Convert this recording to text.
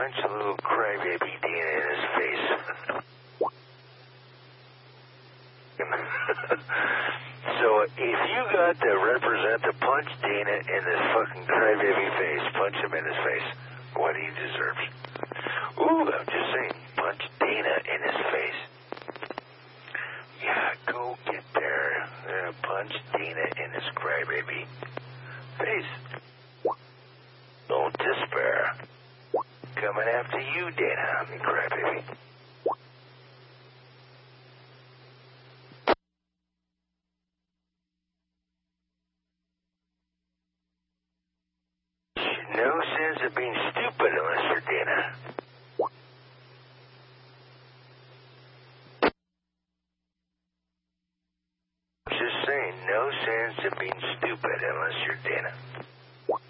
punch a little crybaby Dana in his face. So if you got to represent to punch Dana in this fucking crybaby face, punch him in his face, what he deserves. Ooh, I'm just saying, punch Dana in his face. Yeah, go get there. Punch Dana in his crybaby face. Don't despair. Coming after you, Dana, crybaby. No sense of being stupid unless you're Dana. Just saying, no sense of being stupid unless you're Dana.